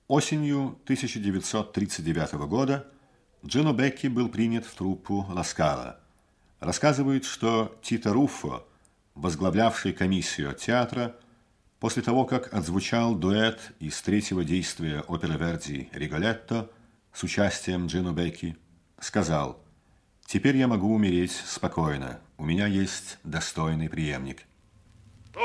Осенью 1939 года Джино Бекки был принят в труппу Ла Скала. Рассказывают, что Тито Руффо, возглавлявший комиссию от театра, после того, как отзвучал дуэт из третьего действия оперы Верди «Риголетто» с участием Джино Бекки, сказал: «Теперь я могу умереть спокойно, у меня есть достойный преемник».